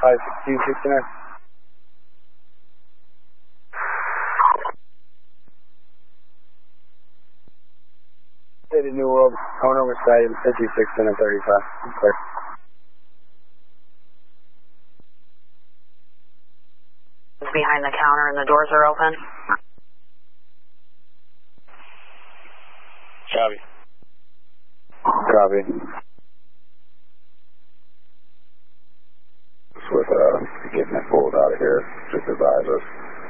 56269. City New World, owner was cited 56 and 35. Clear. Behind the counter and the doors are open. Copy. Copy. With getting it pulled out of here, just advise us.